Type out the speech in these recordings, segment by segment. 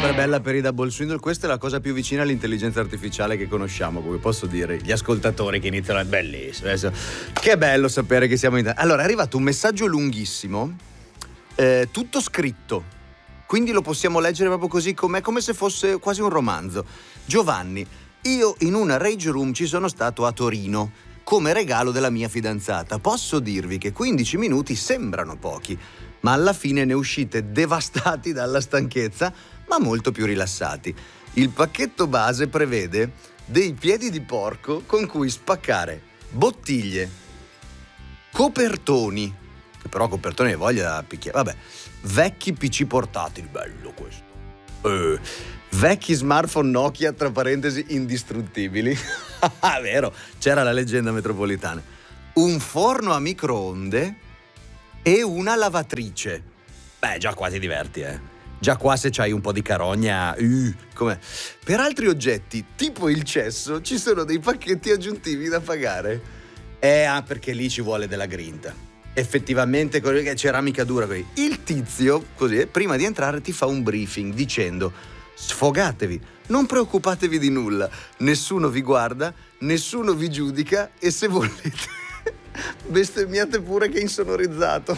sempre bella per i double swindle. Questa è la cosa più vicina all'intelligenza artificiale che conosciamo, come posso dire. Gli ascoltatori che iniziano, è bellissimo. Adesso, che bello sapere che siamo in... Allora, è arrivato un messaggio lunghissimo, tutto scritto, quindi lo possiamo leggere proprio così com'è, come se fosse quasi un romanzo. Giovanni: io in una rage room ci sono stato a Torino come regalo della mia fidanzata. Posso dirvi che 15 minuti sembrano pochi, ma alla fine ne uscite devastati dalla stanchezza, ma molto più rilassati. Il pacchetto base prevede dei piedi di porco con cui spaccare bottiglie, copertoni, che però copertoni ne voglia da picchiare, vabbè, vecchi PC portatili, bello questo, vecchi smartphone Nokia, tra parentesi, indistruttibili, vero, c'era la leggenda metropolitana, un forno a microonde e una lavatrice. Beh, già qua ti diverti, Già qua se c'hai un po' di carogna, com'è? Per altri oggetti, tipo il cesso, ci sono dei pacchetti aggiuntivi da pagare. Perché lì ci vuole della grinta. Effettivamente, ceramica dura così. Il tizio, così, prima di entrare ti fa un briefing dicendo: sfogatevi, non preoccupatevi di nulla, nessuno vi guarda, nessuno vi giudica e se volete bestemmiate pure che è insonorizzato.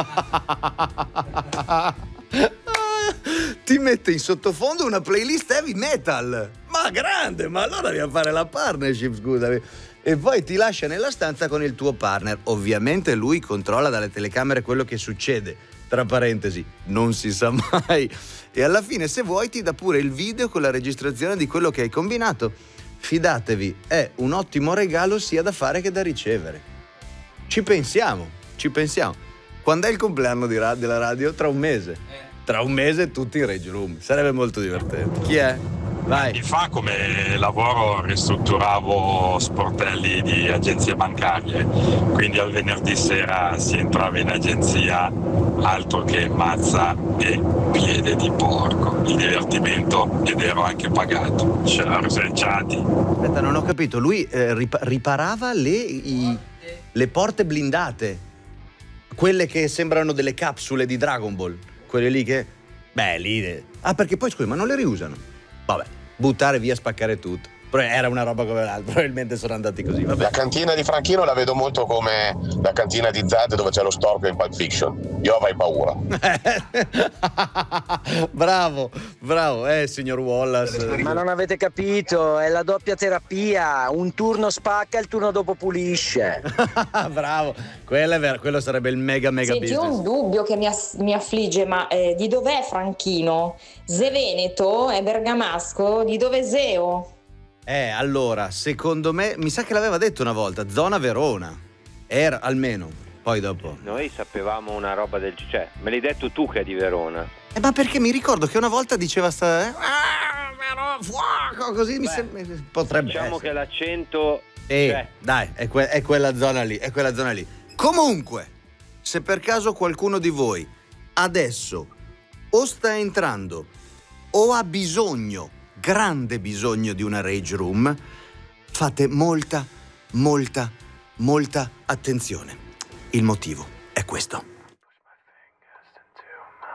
Ti mette in sottofondo una playlist heavy metal. Ma grande, ma allora dobbiamo fare la partnership, scusami. E poi ti lascia nella stanza con il tuo partner. Ovviamente lui controlla dalle telecamere quello che succede. Tra parentesi, non si sa mai. E alla fine, se vuoi, ti dà pure il video con la registrazione di quello che hai combinato. Fidatevi, è un ottimo regalo sia da fare che da ricevere. Ci pensiamo. Quando è il compleanno della radio? Tra un mese. Tra un mese tutti in Rage Room. Sarebbe molto divertente. Chi è? Vai. Anni fa come lavoro ristrutturavo sportelli di agenzie bancarie, quindi al venerdì sera si entrava in agenzia, altro che mazza e piede di porco. Il divertimento, ed ero anche pagato. C'erano srecciati. Aspetta, non ho capito. Lui riparava le porte blindate, quelle che sembrano delle capsule di Dragon Ball, quelle lì che... Beh, lì... perché poi scusa, ma non le riusano? Vabbè, buttare via, spaccare tutto. Però era una roba come l'altra, probabilmente sono andati così. Vabbè. La cantina di Franchino la vedo molto come la cantina di Zed dove c'è lo storpio in Pulp Fiction. Io avrei paura. Bravo, signor Wallace. Ma non avete capito, è la doppia terapia. Un turno spacca, il turno dopo pulisce. Bravo, quello è vero, quello sarebbe il mega Senti, business. ho un dubbio che mi affligge, ma di dov'è Franchino? Se Veneto? È bergamasco? Di dove è Seo? Allora, secondo me, mi sa che l'aveva detto una volta, zona Verona. Era almeno, poi dopo. Noi sapevamo una roba del... Cioè, me l'hai detto tu che è di Verona. Ma perché mi ricordo che una volta diceva fuoco, così mi sembra... Potrebbe diciamo essere. Che l'accento... Dai, è quella zona lì, Comunque, se per caso qualcuno di voi adesso o sta entrando o ha bisogno, grande bisogno di una Rage Room, fate molta attenzione. Il motivo è questo.